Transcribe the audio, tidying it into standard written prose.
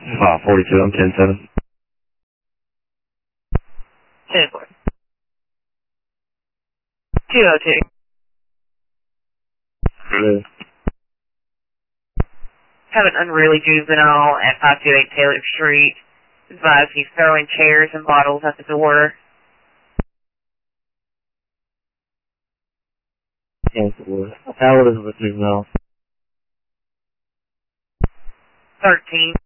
42, I'm 10-7. 10-4. 202. Hello. Have an unruly juvenile at 528 Taylor Street. Advise he's throwing chairs and bottles at the door. 10-4. How old is the juvenile? 13.